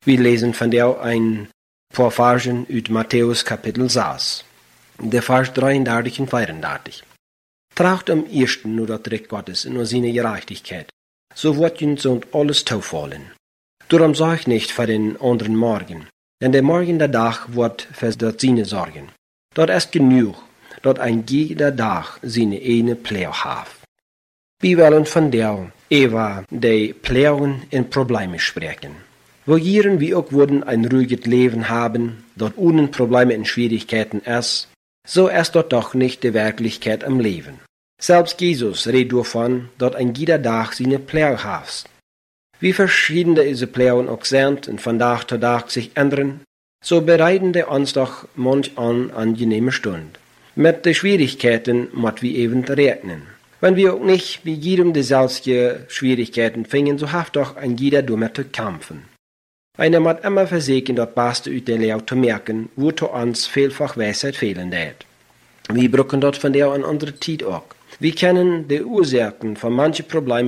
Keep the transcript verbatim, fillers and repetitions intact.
Wir lesen von der ein paar Versen uit Matthäus Kapitel zes, der Vers drieëndertig und vierendertig. Tracht am ersten nur dat Recht Gottes und nur seine Gerechtigkeit, so wird uns und alles toefallen. Darum sorg nicht für den anderen Morgen, denn der Morgen der Tag wird für das seine sorgen. Dort ist genug, dort ein jeder Tag seine eine Pleur hat. Wir wollen von der Eva die Pleuren und Probleme sprechen. Wo jieren wir auch würden ein ruhiges Leben haben, dort ohne Probleme und Schwierigkeiten ist, so ist dort doch nicht die Wirklichkeit am Leben. Selbst Jesus redet davon, dort ein jeder Tag seine Pleur hat. Wie verschiedene diese Pleuren auch sind und von Tag zu Tag sich ändern, so bereiten die uns doch manch an angenehme Stund. Mit den Schwierigkeiten muss wir eben rechnen. Wenn wir auch nicht wie jedem dieselben Schwierigkeiten fingen, so hat doch ein jeder damit zu kämpfen. Einer muss immer versuchen, das Beste aus der Lehre zu merken, wo zu uns vielfach Weisheit fehlen wird. Wir brauchen dort von der an andere Zeit auch. Wir kennen die Ursachen von manchen Problemen